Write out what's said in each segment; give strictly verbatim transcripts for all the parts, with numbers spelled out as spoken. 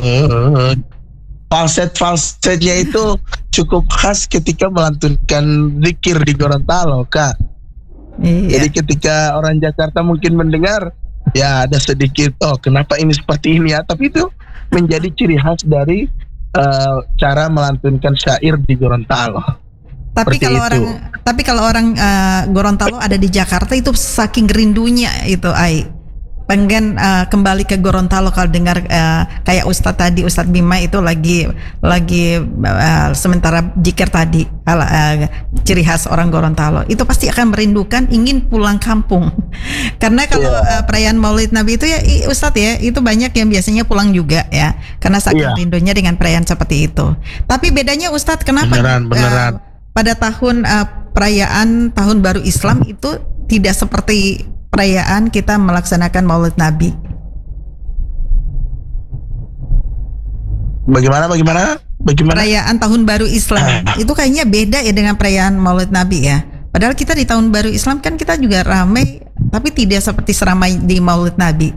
falset-falsetnya itu cukup khas ketika melantunkan zikir di Gorontalo, Kak. Iya. Jadi ketika orang Jakarta mungkin mendengar, ya ada sedikit, oh kenapa ini seperti ini ya, tapi itu menjadi ciri khas dari uh, cara melantunkan syair di Gorontalo. Tapi kalau itu. orang tapi kalau orang uh, Gorontalo ada di Jakarta itu saking rindunya itu Ai pengen uh, kembali ke Gorontalo kalau dengar uh, kayak Ustadz tadi, Ustadz Bima itu lagi lagi uh, sementara zikir tadi uh, uh, ciri khas orang Gorontalo itu pasti akan merindukan ingin pulang kampung karena kalau yeah. uh, perayaan Maulid Nabi itu ya Ustadz ya itu banyak yang biasanya pulang juga ya karena saking yeah. rindunya dengan perayaan seperti itu. Tapi bedanya Ustadz kenapa beneran, beneran. Uh, pada tahun uh, perayaan Tahun Baru Islam itu tidak seperti perayaan kita melaksanakan Maulid Nabi. Bagaimana bagaimana? Bagaimana? Perayaan Tahun Baru Islam itu kayaknya beda ya dengan perayaan Maulid Nabi ya. Padahal kita di Tahun Baru Islam kan kita juga ramai, tapi tidak seperti seramai di Maulid Nabi.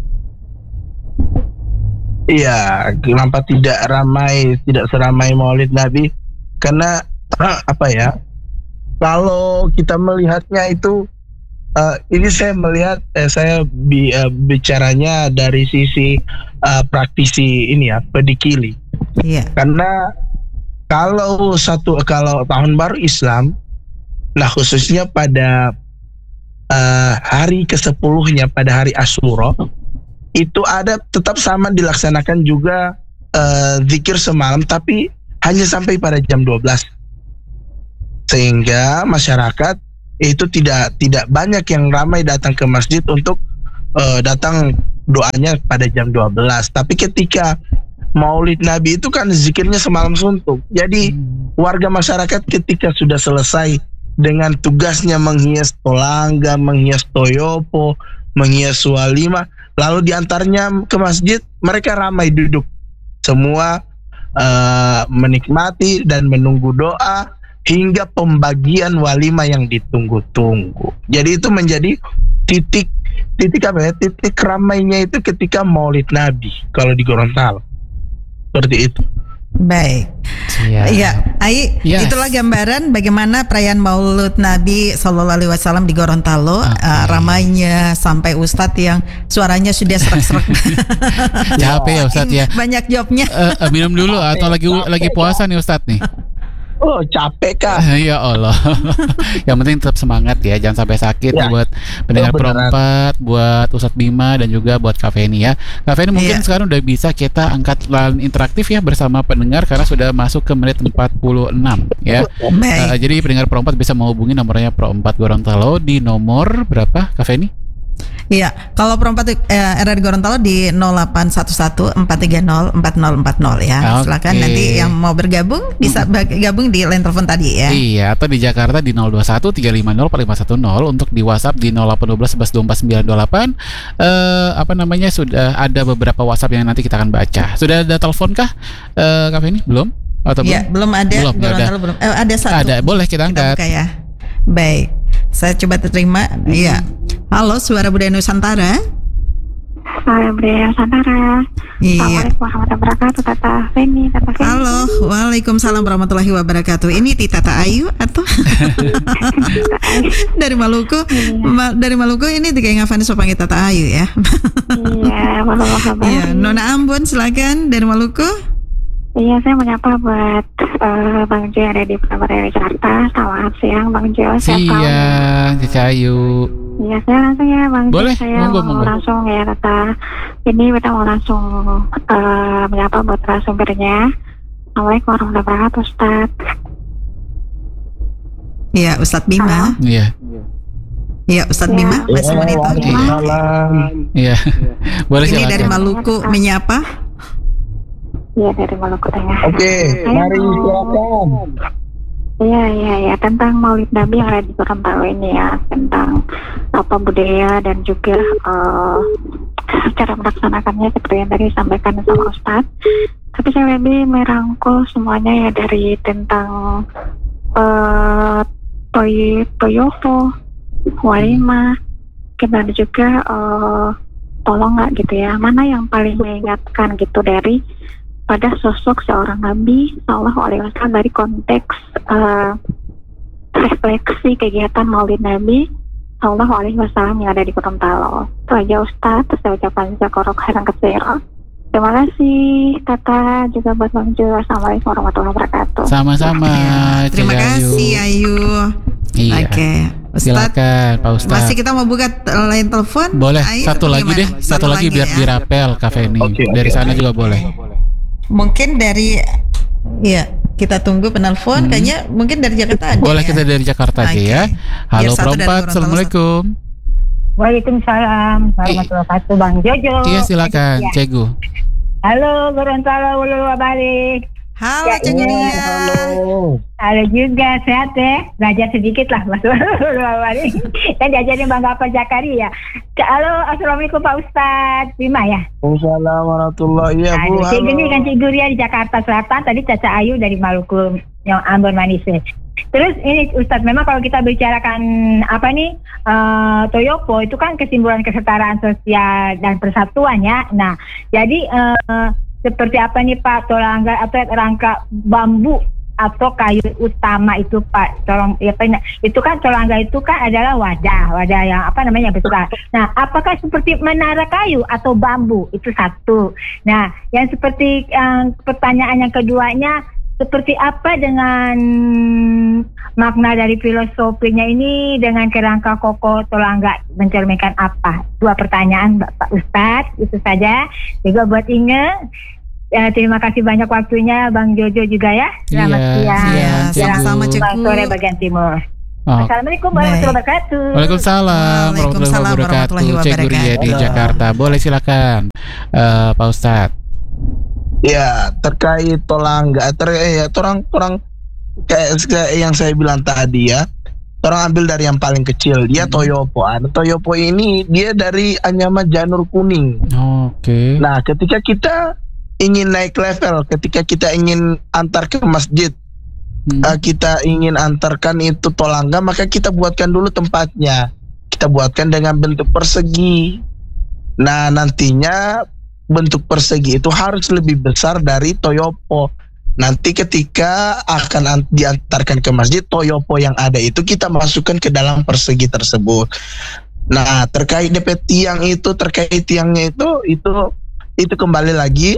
Iya, kenapa tidak ramai, tidak seramai Maulid Nabi? Karena apa ya? Kalau kita melihatnya itu Uh, ini saya melihat, eh, saya bi, uh, bicaranya dari sisi uh, praktisi ini ya, pedikili. Iya. Karena kalau satu kalau Tahun Baru Islam, nah khususnya pada uh, hari kesepuluhnya pada hari Asyura, itu ada tetap sama dilaksanakan juga uh, zikir semalam, tapi hanya sampai pada jam dua belas, sehingga masyarakat itu tidak tidak banyak yang ramai datang ke masjid untuk uh, datang doanya pada jam dua belas. Tapi ketika Maulid Nabi itu kan zikirnya semalam suntuk. Jadi warga masyarakat ketika sudah selesai dengan tugasnya menghias tolangga, menghias toyopo, menghias walima, lalu diantarnya ke masjid, mereka ramai duduk semua uh, menikmati dan menunggu doa hingga pembagian walima yang ditunggu-tunggu. Jadi itu menjadi titik titik apa ya? Titik ramainya itu ketika Maulid Nabi kalau di Gorontalo. Seperti itu. Baik. Iya. Ya, Ai, yes. Itulah gambaran bagaimana perayaan Maulid Nabi Sallallahu Alaihi Wasallam di Gorontalo. Okay. Uh, ramainya sampai Ustadz yang suaranya sudah serak-serak. Capek ya Ustadz ya. Banyak jobnya. Uh, uh, minum dulu atau lagi lagi puasa nih Ustadz nih. Oh capek Kak. Ya Allah. Yang penting tetap semangat ya, jangan sampai sakit ya. Buat pendengar oh, Perempat, buat Ustadz Bima dan juga buat Kak Feni ya. Kak Feni mungkin ya. Sekarang udah bisa kita angkat line interaktif ya bersama pendengar karena sudah masuk ke menit empat puluh enam ya. Uh, jadi pendengar Perempat bisa menghubungi nomornya Perempat Gorontalo di nomor berapa Kak Feni? Iya, kalau Perempat eh, R R Gorontalo di nol delapan satu satu empat tiga nol empat nol empat nol ya. Okay. Silakan nanti yang mau bergabung bisa gabung di line telepon tadi ya. Iya, atau di Jakarta di nol dua satu tiga lima nol empat lima satu nol, untuk di WhatsApp di nol delapan satu dua satu satu dua empat sembilan dua delapan. Eh apa namanya sudah ada beberapa WhatsApp yang nanti kita akan baca. Sudah ada telepon kah? Eh Kak Feni? Belum? Atau ya, belum? belum ada. Belum, Gorontalo belum. Eh, ada satu. Ada, boleh kita angkat. Kita buka ya. Baik. Saya coba terima. Iya. Halo, Suara Budaya Nusantara. Suara Budaya Nusantara. Iya. Assalamualaikum warahmatullahi wabarakatuh, Tata Feni, Tata Feni. Halo, waalaikumsalam warahmatullahi wabarakatuh. Ini Tata Ayu atau dari Maluku? Iya. Ma- dari Maluku ini kayak ngafani so panggil Tata Ayu ya. Iya, Maluku kabar. Iya, Nona Ambon silakan dari Maluku. Iya, saya menyapa buat uh, Bang Jo yang ada di Pramudia Jakarta. Selamat siang Bang Jo. Siang, Cica Ayu. Iya, saya langsung ya Bang Jo. Boleh, saya monggo, mau monggo. langsung ya Tata. Ini kita mau langsung uh, menyapa buat narasumbernya. Assalamualaikum warahmatullahi wabarakatuh, Ustaz. Iya, Ustadz Bima. Iya. Iya, Ustadz ya. Bima masih Ya, monitor. Iya. Boleh Ini silakan. dari Maluku menyapa. Iya, dari Maluku Tengah. Oke, okay, mari silakan. Iya, iya, ya tentang Maulid Nabi yang ada di Gorontalo ini ya, tentang apa budaya dan juga uh, cara melaksanakannya seperti yang tadi disampaikan sama Ustadz. Tapi saya lebih merangkul semuanya ya dari tentang uh, toy toyopo, walima, dan juga uh, tolong nggak gitu ya, mana yang paling mengingatkan gitu dari pada sosok seorang Nabi Sallallahu Alaihi Wasallam dari konteks uh, refleksi kegiatan Maulid Nabi Sallallahu Alaihi Wasallam yang ada di Gorontalo. Itu aja Ustadz, saya ucapkan jazakallahu khairan katsiran. Terima kasih Tata, juga buat Bang Jo. Assalamualaikum warahmatullahi wabarakatuh. Sama-sama. Ya, terima Cik kasih Ayu. Iya. Oke, Ustadz, silakan Pak Ustadz. masih kita mau buka lain telepon? Boleh, Ayu, satu lagi gimana? deh, satu, satu lagi biar ya. dirapel Cafe ini. Oke, Dari oke, sana oke. juga boleh. Mungkin dari, ya kita tunggu penelpon. Hmm. Kayaknya mungkin dari Jakarta ada. Boleh ya? kita dari Jakarta aja Oke. ya. Biar Halo satu dari Perempat, Gorontalo, Assalamualaikum. Waalaikumsalam warahmatullahi wabarakatuh, Bang Jojo. Iya silakan, Ya. Cegu. Halo Gorontalo, ulu balik. Halo Ya, Cik iya. Nia. Halo. Halo juga, sehat ya. Belajar sedikit lah, Mas. Ulu balik. Dan diajarin Bang Gapa Zakaria. Halo, assalamualaikum Pak Ustadz Bima ya. Waalaikumsalam warahmatullahi wabarakatuh. Ada Cik Geni kan Cik Guria di Jakarta Selatan. Tadi Caca Ayu dari Maluku yang Ambon Manis. Terus ini Ustadz, memang kalau kita bicarakan apa nih uh, Toyopo itu kan kesimpulan kesetaraan sosial dan persatuan ya. Nah, jadi uh, seperti apa nih Pak, tolangga atau rangka bambu atau kayu utama itu Pak, tolong ya Pak, itu kan tolangga itu kan adalah wadah, wadah yang apa namanya besar. Nah, apakah seperti menara kayu atau bambu? Itu satu. Nah, yang seperti uh, pertanyaan yang keduanya, seperti apa dengan makna dari filosofinya ini dengan kerangka koko tolangga mencerminkan apa? Dua pertanyaan Pak Ustadz, itu saja. Juga buat Inge, ya, terima kasih banyak waktunya Bang Jojo juga ya. Selamat Iya, siang. Iya, Cegu. sama-sama Selamat Cegu. sore bagian timur. Oh. Assalamualaikum warahmatullahi wabarakatuh. Waalaikumsalam warahmatullahi Waalaikumsalam wabarakatuh. warahmatullahi Cek Guria di wabarakatuh. Jakarta. Boleh silakan eh, Pak Ustadz. Ya, terkait tolangga, ter ya, orang orang kayak, kayak yang saya bilang tadi ya. Orang ambil dari yang paling kecil, dia Hmm. Toyopo. Nah, Toyopo ini dia dari Anyama Janur Kuning. Oke. Nah, ketika kita ingin naik level, ketika kita ingin antar ke masjid, Hmm. uh, kita ingin antarkan itu tolangga, maka kita buatkan dulu tempatnya. Kita buatkan dengan bentuk persegi. Nah, nantinya bentuk persegi itu harus lebih besar dari Toyopo. Nanti ketika akan an- diantarkan ke masjid, Toyopo yang ada itu kita masukkan ke dalam persegi tersebut. Nah, terkait D P tiang itu, terkait tiangnya itu, itu itu kembali lagi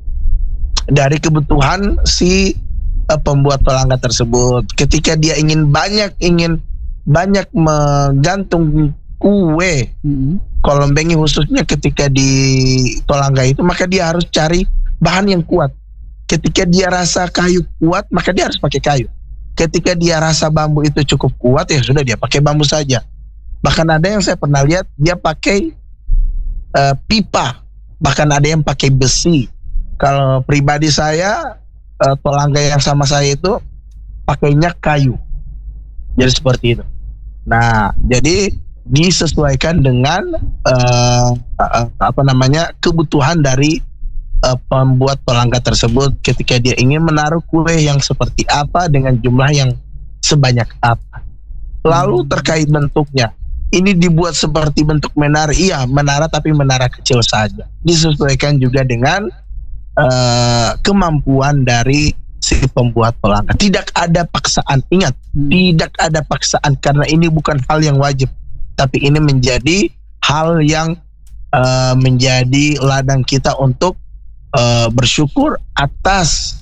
dari kebutuhan si uh, pembuat tolangga tersebut. Ketika dia ingin banyak ingin banyak menggantung kue Hmm. kolombengi khususnya ketika di tolangga itu, maka dia harus cari bahan yang kuat. Ketika dia rasa kayu kuat, maka dia harus pakai kayu. Ketika dia rasa bambu itu cukup kuat, ya sudah dia pakai bambu saja. Bahkan ada yang saya pernah lihat dia pakai uh, pipa, bahkan ada yang pakai besi. Kalau pribadi saya, uh, tolangga yang sama saya itu pakainya kayu. Jadi seperti itu. Nah, jadi disesuaikan dengan uh, uh, apa namanya kebutuhan dari uh, pembuat tolangga tersebut ketika dia ingin menaruh kue yang seperti apa dengan jumlah yang sebanyak apa. Lalu terkait bentuknya, ini dibuat seperti bentuk menara, iya menara tapi menara kecil saja. Disesuaikan juga dengan uh, kemampuan dari si pembuat tolangga. Tidak ada paksaan, ingat, Hmm. tidak ada paksaan karena ini bukan hal yang wajib, tapi ini menjadi hal yang uh, menjadi ladang kita untuk uh, bersyukur atas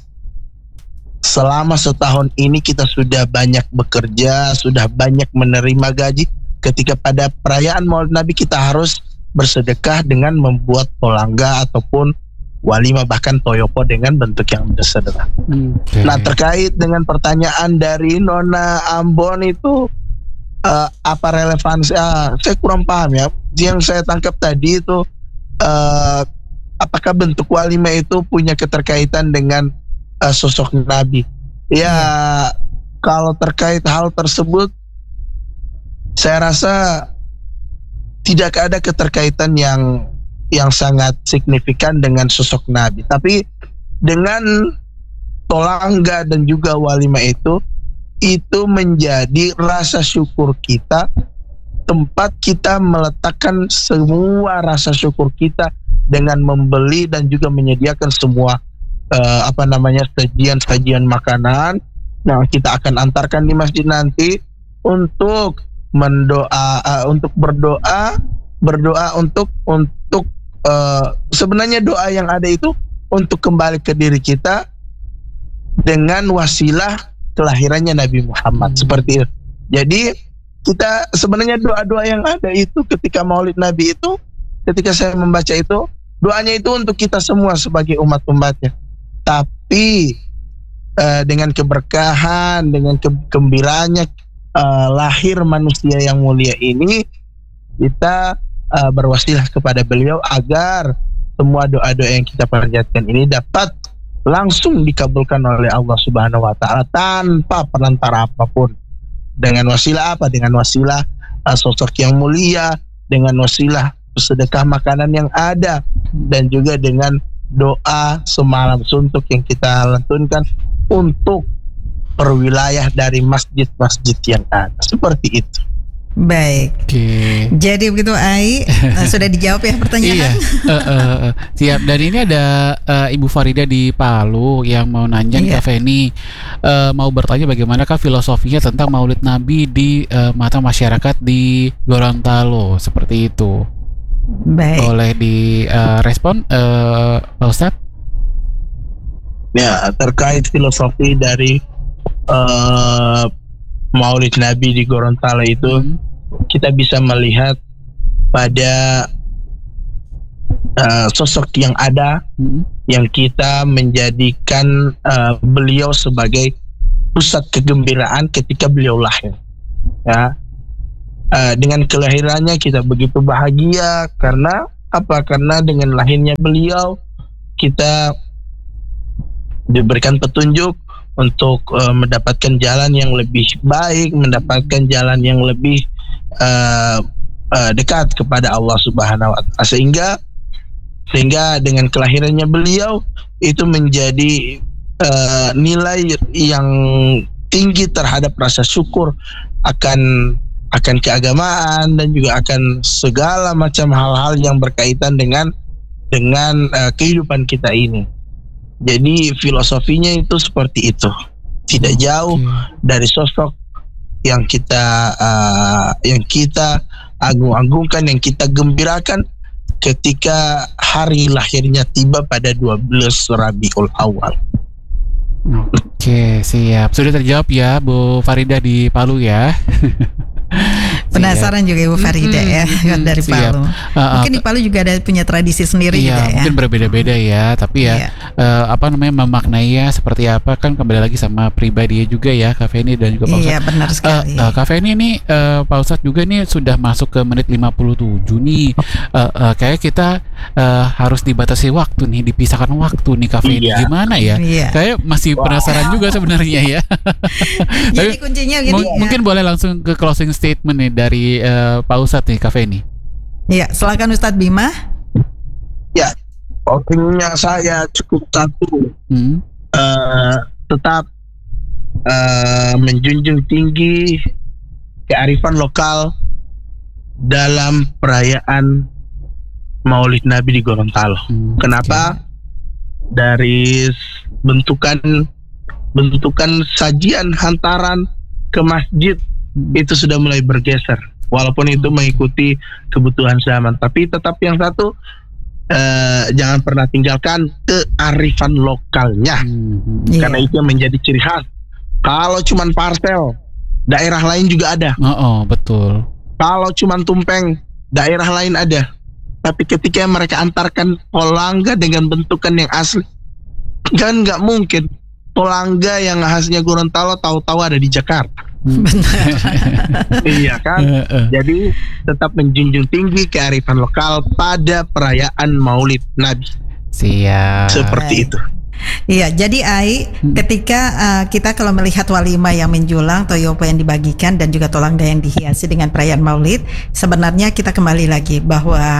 selama setahun ini kita sudah banyak bekerja, sudah banyak menerima gaji. Ketika pada perayaan Maulid Nabi kita harus bersedekah dengan membuat tolangga ataupun walimah, bahkan toyopo dengan bentuk yang sederhana. Oke. Nah, terkait dengan pertanyaan dari Nona Ambon itu uh, apa relevansi? Ah, saya kurang paham ya. Yang saya tangkap tadi itu uh, apakah bentuk walimah itu punya keterkaitan dengan uh, sosok Nabi? Ya, kalau terkait hal tersebut, saya rasa tidak ada keterkaitan yang yang sangat signifikan dengan sosok Nabi. Tapi dengan tolangga dan juga walimah itu, itu menjadi rasa syukur kita, tempat kita meletakkan semua rasa syukur kita dengan membeli dan juga menyediakan semua uh, apa namanya sajian-sajian makanan. Nah, kita akan antarkan di masjid nanti untuk mendoa, uh, untuk berdoa, berdoa untuk untuk uh, sebenarnya doa yang ada itu untuk kembali ke diri kita dengan wasilah kelahirannya Nabi Muhammad, hmm. seperti itu. Jadi kita sebenarnya doa-doa yang ada itu ketika Maulid Nabi itu, ketika saya membaca itu, doanya itu untuk kita semua sebagai umat-umatnya. Tapi uh, dengan keberkahan, dengan kegembiraannya uh, lahir manusia yang mulia ini, kita uh, berwasilah kepada beliau agar semua doa-doa yang kita panjatkan ini dapat langsung dikabulkan oleh Allah Subhanahu wa taala tanpa perantara apapun. Dengan wasilah apa? Dengan wasilah uh, sosok yang mulia, dengan wasilah sedekah makanan yang ada, dan juga dengan doa semalam suntuk yang kita lantunkan untuk perwilayah dari masjid-masjid yang ada. Seperti itu. Baik. Oke. Jadi begitu Ai, nah, sudah dijawab ya pertanyaan. Iya. uh, uh, uh, siap. Dan ini ada uh, Ibu Farida di Palu yang mau nanya Iya. Kak Feni, uh, mau bertanya bagaimanakah filosofinya tentang Maulid Nabi di uh, mata masyarakat di Gorontalo, seperti itu. Baik. Boleh di uh, respon uh, Pak Ustadz? Ya, terkait filosofi dari uh, Maulid Nabi di Gorontalo itu, hmm. kita bisa melihat pada uh, sosok yang ada, hmm. yang kita menjadikan uh, beliau sebagai pusat kegembiraan ketika beliau lahir. Ya, uh, dengan kelahirannya kita begitu bahagia karena apa? Karena dengan lahirnya beliau kita diberikan petunjuk untuk uh, mendapatkan jalan yang lebih baik, mendapatkan jalan yang lebih uh, uh, dekat kepada Allah Subhanahu wa taala. Sehingga sehingga dengan kelahirannya beliau itu menjadi uh, nilai yang tinggi terhadap rasa syukur akan akan keagamaan dan juga akan segala macam hal-hal yang berkaitan dengan dengan uh, kehidupan kita ini. Jadi filosofinya itu seperti itu, tidak jauh hmm. dari sosok yang kita uh, yang kita agung-agungkan, yang kita gembirakan ketika hari lahirnya tiba pada dua belas Rabiul Awal. Oke, siap. Sudah terjawab ya Bu Farida di Palu ya. Penasaran juga Ibu Farida hmm, ya hmm, dari siap. Palu. Uh, mungkin di Palu juga ada punya tradisi sendiri iya, juga ya. Mungkin berbeda-beda ya, tapi ya iya. uh, apa namanya memaknainya seperti apa kan kembali lagi sama pribadi juga ya Kak Feni dan juga Pak Ustadz. Iya benar sekali. Uh, uh, Kak Feni ini uh, Pak Ustadz juga nih sudah masuk ke menit lima puluh tujuh nih. Uh, uh, kayak kita uh, harus dibatasi waktu nih, dipisahkan waktu nih Kak Feni. Iya. Gimana ya? Iya. Kayak masih wow. penasaran juga sebenarnya ya. Jadi kuncinya gini m- ya. Mungkin boleh langsung ke closing statement nih dari uh, Pak Ustadz nih Kak Feni. Iya, silakan Ustadz Bima. Ya, closingnya saya cukup satu, hmm. uh, tetap uh, menjunjung tinggi kearifan lokal dalam perayaan Maulid Nabi di Gorontalo. Hmm, Kenapa? Okay. Dari bentukan bentukan sajian hantaran ke masjid hmm. itu sudah mulai bergeser, walaupun itu mengikuti kebutuhan zaman, tapi tetap yang satu eh, jangan pernah tinggalkan kearifan lokalnya, hmm. karena yeah. itu yang menjadi ciri khas. Kalau cuman parcel, daerah lain juga ada. Oh, oh betul. Kalau cuman tumpeng, daerah lain ada. Tapi ketika mereka antarkan polangga dengan bentukan yang asli, kan nggak mungkin polangga yang khasnya Gorontalo tahu-tahu ada di Jakarta. Benar. Iya kan? Jadi tetap menjunjung tinggi kearifan lokal pada perayaan Maulid Nabi. Siap. Seperti itu. Iya, jadi Ai, hmm. ketika uh, kita kalau melihat walimah yang menjulang, toyopo yang dibagikan dan juga tolangga yang dihiasi dengan perayaan Maulid, sebenarnya kita kembali lagi bahwa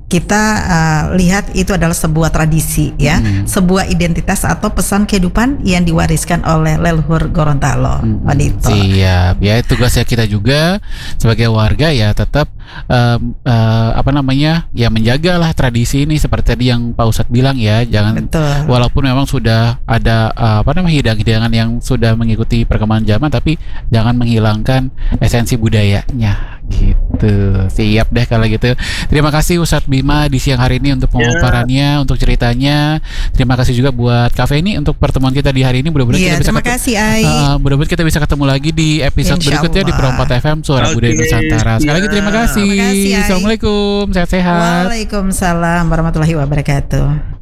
kita uh, lihat itu adalah sebuah tradisi ya, hmm. sebuah identitas atau pesan kehidupan yang diwariskan oleh leluhur Gorontalo. Hmm. Wanito. Siap. Ya, tugasnya kita juga sebagai warga ya tetap um, uh, apa namanya ya menjagalah tradisi ini seperti tadi yang Pak Ustadz bilang ya, jangan Betul. Walaupun memang sudah ada uh, apa namanya hidang-hidangan yang sudah mengikuti perkembangan zaman, tapi jangan menghilangkan esensi budayanya gitu. Siap deh kalau gitu. Terima kasih Ustadz Bima di siang hari ini untuk pemaparannya, yeah. untuk ceritanya. Terima kasih juga buat Cafe ini untuk pertemuan kita di hari ini. Mudah-mudahan yeah, kita bisa terima ketemu, kasih Ai. Uh, mudah-mudahan kita bisa ketemu lagi di episode Insya berikutnya Allah. Di Perompat F M Suara okay. Budaya Nusantara. Sekali yeah. lagi terima kasih. Terima kasih Assalamualaikum, sehat-sehat. Waalaikumsalam warahmatullahi wabarakatuh.